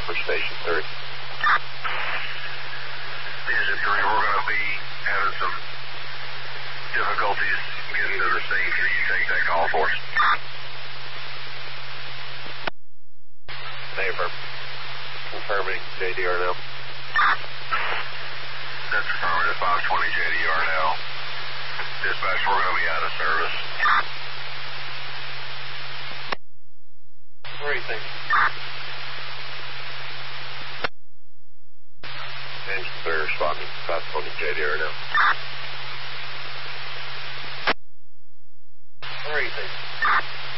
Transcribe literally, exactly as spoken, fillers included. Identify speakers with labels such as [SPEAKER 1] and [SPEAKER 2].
[SPEAKER 1] for Station three.
[SPEAKER 2] Station three, we're going to be having some difficulties getting to the scene. Can you take that call for us?
[SPEAKER 1] Neighbor, confirming J D R now.
[SPEAKER 2] That's affirmative, five twenty J D R now. Dispatch, we're going to be out of service.
[SPEAKER 1] Where do you think? Engine three responding, five twenty J D R now. Where do you think?